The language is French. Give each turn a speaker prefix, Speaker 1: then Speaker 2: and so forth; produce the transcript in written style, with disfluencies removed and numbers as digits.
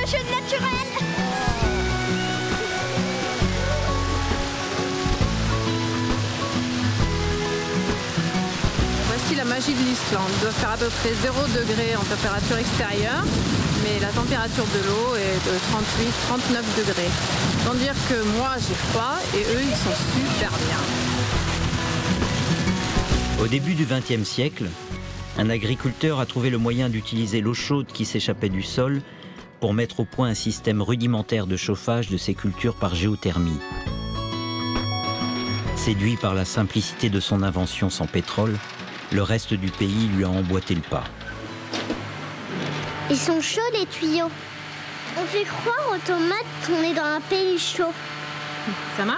Speaker 1: chaude naturelle.
Speaker 2: Voici la magie de l'Islande. Il doit faire à peu près 0 degré en température extérieure, mais la température de l'eau est de 38-39 degrés. Sans dire que moi j'ai froid et eux ils sont super bien.
Speaker 3: Au début du XXe siècle, un agriculteur a trouvé le moyen d'utiliser l'eau chaude qui s'échappait du sol pour mettre au point un système rudimentaire de chauffage de ses cultures par géothermie. Séduit par la simplicité de son invention sans pétrole, le reste du pays lui a emboîté le pas.
Speaker 1: Ils sont chauds les tuyaux. On fait croire aux tomates qu'on est dans un pays chaud.
Speaker 2: Ça marche ?